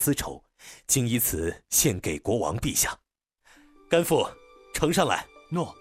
丝绸，今以此献给国王陛下。甘父，呈上来。 诺。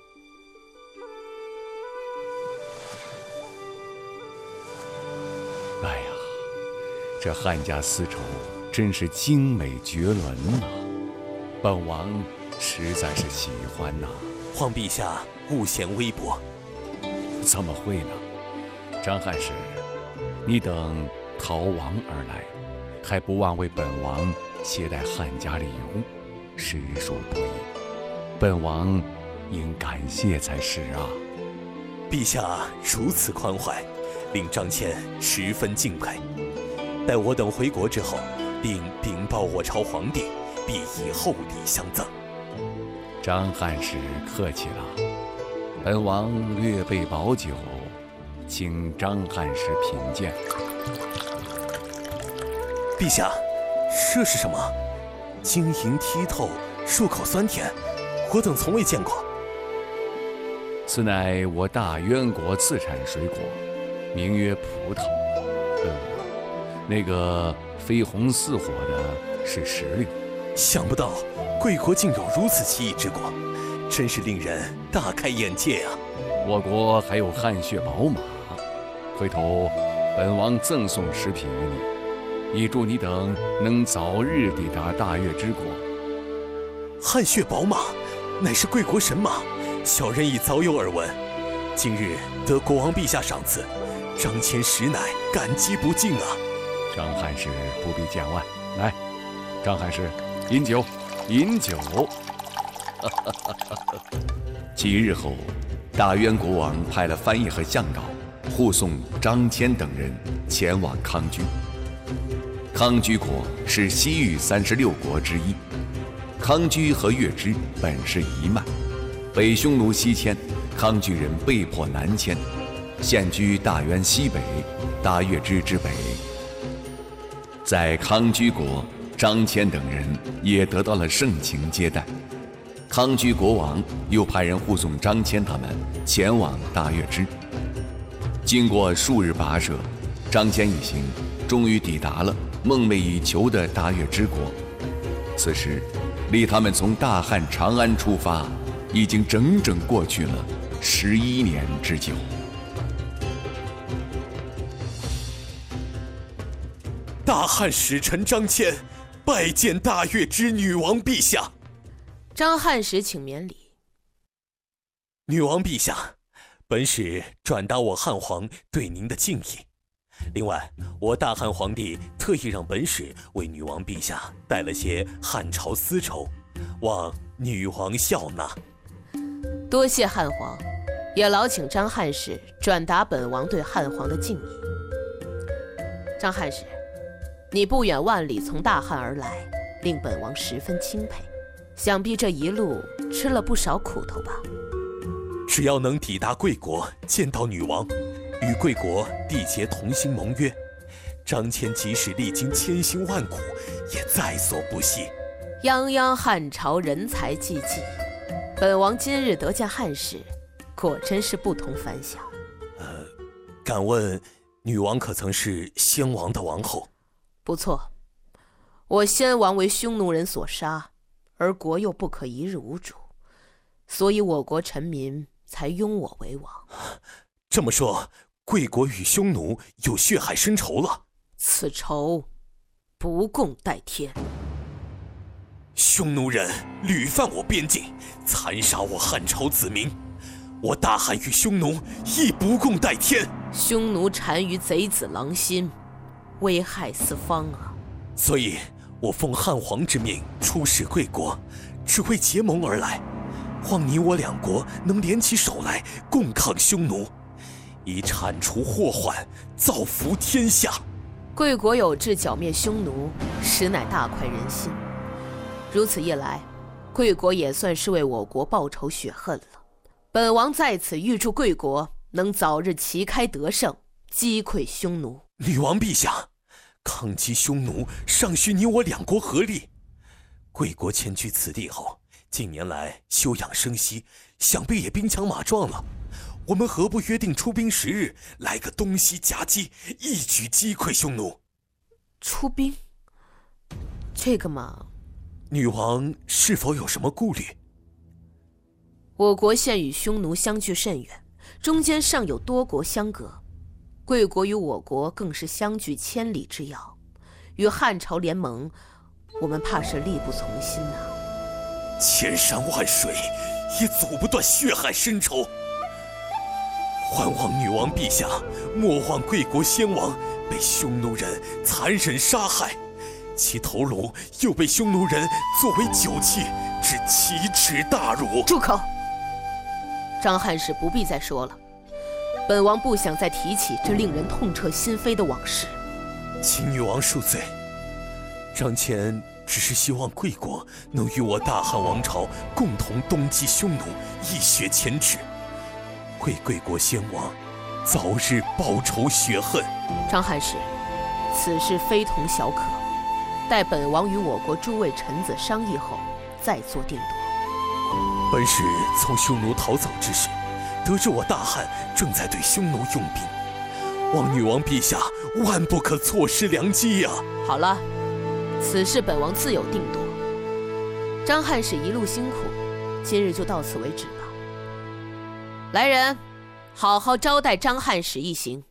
哎呀，这汉家丝绸真是精美绝伦呐！本王实在是喜欢呐。 皇陛下勿嫌微薄。 怎么会呢？张翰使，你等逃亡而来，还不忘为本王携带汉家礼物，实属不易。本王应感谢才是啊！ 陛下如此宽怀，令张骞十分敬佩。待我等回国之后，并禀报我朝皇帝，必以厚礼相赠。 张翰使客气了，本王略备宝酒，请张翰使品鉴。 陛下，这是什么？晶莹剔透，入口酸甜，我等从未见过。 此乃我大渊国自产水果，名曰葡萄。那个绯红似火的是石榴。 想不到贵国竟有如此奇异之果，真是令人大开眼界啊！ 我国还有汗血宝马，回头本王赠送10匹于你，以助你等能早日抵达大越之国。 汗血宝马乃是贵国神马，小人已早有耳闻。今日得国王陛下赏赐，张骞实乃感激不尽啊！ 张翰使不必见外，来，张翰使，饮酒，饮酒。几日后，大渊国王派了翻译和向导，护送张骞等人前往康居。康居国是西域36国之一。康居和月支本是一脉，北匈奴西迁，康居人被迫南迁，现居大渊西北，大月支之北。在康居国，张骞等人也得到了盛情接待。康居国王又派人护送张骞他们前往大月支。经过数日跋涉，张骞一行终于抵达了梦寐以求的大月支国。此时离他们从大汉长安出发，已经整整过去了11年之久。 大汉使臣张骞拜见大月支女王陛下。 张翰使请免礼。 女王陛下，本使转达我汉皇对您的敬意。另外，我大汉皇帝特意让本使为女王陛下带了些汉朝丝绸，望女王笑纳。 多谢汉皇，也劳请张翰使转达本王对汉皇的敬意。张翰使，你不远万里从大汉而来，令本王十分钦佩。想必这一路吃了不少苦头吧？ 只要能抵达贵国，见到女王，与贵国缔结同心盟约，张骞即使历经千辛万苦，也在所不惜。 泱泱汉朝人才济济，本王今日得见汉使，果真是不同凡响。 敢问女王可曾是先王的王后？ 不错，我先王为匈奴人所杀，而国又不可一日无主，所以我国臣民才拥我为王。 这么说，贵国与匈奴有血海深仇了？ 此仇不共戴天。 匈奴人屡犯我边境，残杀我汉朝子民，我大汉与匈奴亦不共戴天。 匈奴单于贼子狼心，危害四方啊！ 所以我奉汉皇之命出使贵国，只为结盟而来，望你我两国能联起手来，共抗匈奴，以铲除祸患，造福天下。 贵国有志剿灭匈奴，实乃大快人心。如此一来，贵国也算是为我国报仇雪恨了。本王在此预祝贵国能早日旗开得胜，击溃匈奴。 女王陛下，抗击匈奴尚需你我两国合力。贵国迁居此地后，近年来休养生息，想必也兵强马壮了。我们何不约定出兵10日，来个东西夹击，一举击溃匈奴？ 出兵？ 这个嘛， 女王是否有什么顾虑？ 我国现与匈奴相距甚远，中间尚有多国相隔，贵国与我国更是相距千里之遥，与汉朝联盟，我们怕是力不从心呐。 千山万水，也阻不断血海深仇。还望女王陛下莫忘贵国先王被匈奴人残忍杀害，其头颅又被匈奴人作为酒器，之奇耻大辱。 住口！张翰使不必再说了，本王不想再提起这令人痛彻心扉的往事。 请女王恕罪，张骞只是希望贵国能与我大汉王朝共同东击匈奴，一雪前耻，为贵国先王早日报仇雪恨。 张翰使，此事非同小可，待本王与我国诸位臣子商议后，再做定夺。 本使从匈奴逃走之时，得知我大汉正在对匈奴用兵，望女王陛下万不可错失良机呀！ 好了，此事本王自有定夺。张翰使一路辛苦，今日就到此为止吧。来人，好好招待张翰使一行。